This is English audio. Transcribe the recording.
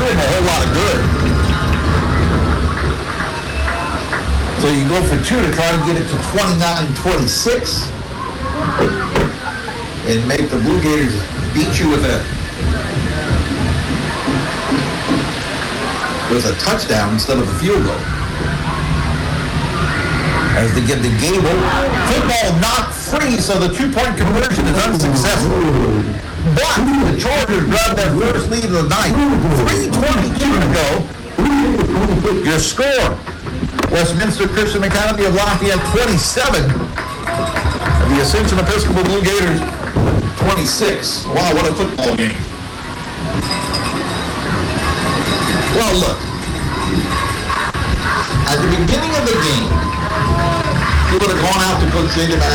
him a whole lot of good. So you go for 2 to try to get it to 29-26 and make the Blue Gators beat you with a touchdown instead of a field goal. As they get the Gable football not free, so the 2-point conversion is unsuccessful. But the Chargers grab their first lead of the night. 3:22 to go. Your score: Westminster Christian Academy of Lafayette 27. The Ascension Episcopal Blue Gators 26. Wow, what a football game. Well, look. At the beginning of the game, you would have gone out to Coach Jacob and